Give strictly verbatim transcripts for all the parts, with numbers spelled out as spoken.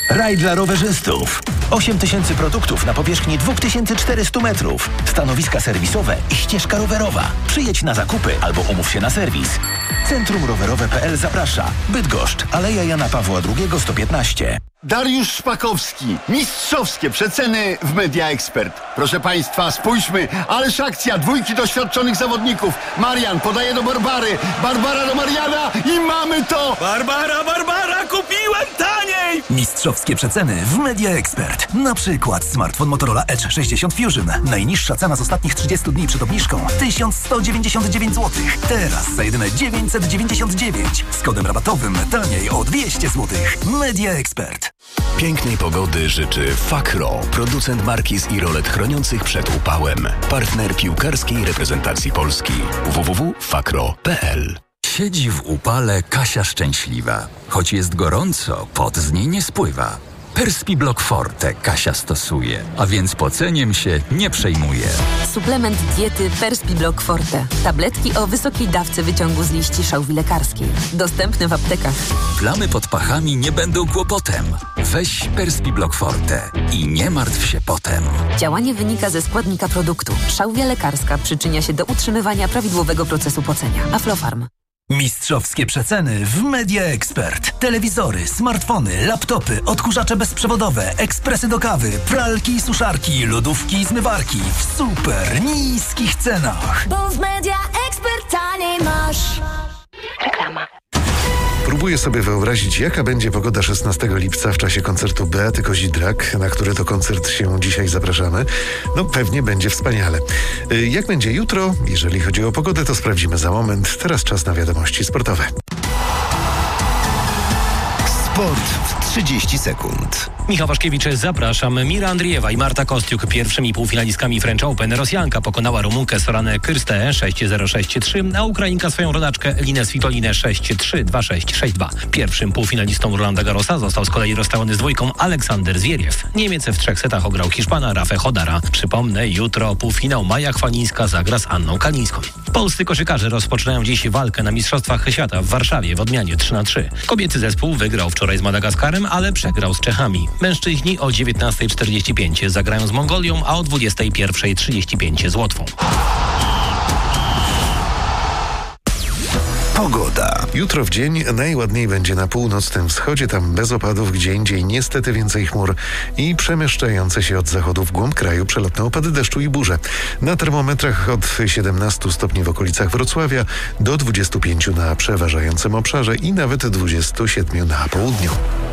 Raj dla rowerzystów. osiem tysięcy produktów na powierzchni dwa tysiące czterysta metrów. Stanowiska serwisowe i ścieżka rowerowa. Przyjedź na zakupy albo umów się na serwis. Centrum Rowerowe kropka p l zaprasza. Bydgoszcz, Aleja Jana Pawła drugiego sto piętnaście. Dariusz Szpakowski. Mistrzowskie przeceny w Media Expert. Proszę Państwa, spójrzmy. Ależ akcja. Dwójki doświadczonych zawodników. Marian podaje do Barbary. Barbara do Mariana i mamy to! Barbara, Barbara, kupiłem taniej! Mistrzowskie przeceny w Media Expert. Na przykład smartfon Motorola Edge sześćdziesiąt Fusion. Najniższa cena z ostatnich trzydziestu dni przed obniżką tysiąc sto dziewięćdziesiąt dziewięć złotych. Teraz za jedyne dziewięćset dziewięćdziesiąt dziewięć. Z kodem rabatowym taniej o dwieście złotych. Media Expert. Pięknej pogody życzy Fakro, producent markiz i rolet chroniących przed upałem. Partner piłkarskiej reprezentacji Polski. w w w kropka fakro kropka p l. Siedzi w upale Kasia szczęśliwa. Choć jest gorąco, pot z niej nie spływa. Perspiblock Forte Kasia stosuje, a więc poceniem się nie przejmuje. Suplement diety Perspiblock Forte. Tabletki o wysokiej dawce wyciągu z liści szałwi lekarskiej. Dostępne w aptekach. Plamy pod pachami nie będą kłopotem. Weź Perspiblock Forte i nie martw się potem. Działanie wynika ze składnika produktu. Szałwia lekarska przyczynia się do utrzymywania prawidłowego procesu pocenia. Aflofarm. Mistrzowskie przeceny w Media Expert. Telewizory, smartfony, laptopy, odkurzacze bezprzewodowe, ekspresy do kawy, pralki i suszarki, lodówki i zmywarki w super niskich cenach. Bo w Media Expert taniej masz. Reklama. Próbuję sobie wyobrazić, jaka będzie pogoda szesnastego lipca w czasie koncertu Beaty Kozidrak, na który to koncert się dzisiaj zapraszamy. No pewnie będzie wspaniale. Jak będzie jutro? Jeżeli chodzi o pogodę, to sprawdzimy za moment. Teraz czas na wiadomości sportowe. Sport w trzydzieści sekund. Michał Waszkiewicz, zapraszam. Mira Andriejewa i Marta Kostiuk pierwszymi półfinalistkami French Open. Rosjanka pokonała Rumunkę Soranę Kyrstę sześć zero sześć trzy, a Ukrainka swoją rodaczkę Elinę Svitolinę sześć trzy dwa sześć sześć dwa. Pierwszym półfinalistą Rolanda Garrosa został z kolei rozstałony z dwójką Aleksander Zwieriew. Niemiec w trzech setach ograł Hiszpana Rafę Chodara. Przypomnę, jutro półfinał Maja Chwalińska zagra z Anną Kalińską. Polscy koszykarze rozpoczynają dziś walkę na Mistrzostwach Świata w Warszawie w odmianie trzy na trzy. Kobiecy zespół wygrał wczoraj z Madagaskarem, ale przegrał z Czechami. Mężczyźni o dziewiętnasta czterdzieści pięć zagrają z Mongolią, a o dwudziesta pierwsza trzydzieści pięć z Łotwą. Pogoda. Jutro w dzień najładniej będzie na północnym wschodzie, tam bez opadów, gdzie indziej niestety więcej chmur i przemieszczające się od zachodu w głąb kraju przelotne opady deszczu i burze. Na termometrach od siedemnastu stopni w okolicach Wrocławia do dwudziestu pięciu na przeważającym obszarze i nawet dwudziestu siedmiu na południu.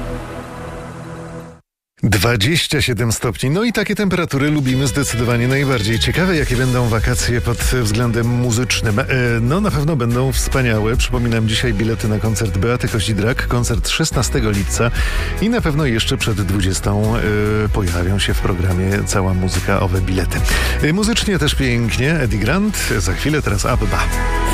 dwadzieścia siedem stopni. No i takie temperatury lubimy zdecydowanie najbardziej. Ciekawe, jakie będą wakacje pod względem muzycznym. E, no na pewno będą wspaniałe. Przypominam, dzisiaj bilety na koncert Beaty Kozidrak. Koncert szesnastego lipca i na pewno jeszcze przed dwudziestą e, pojawią się w programie cała muzyka, owe bilety. E, muzycznie też pięknie. Eddie Grant. Za chwilę teraz Abba.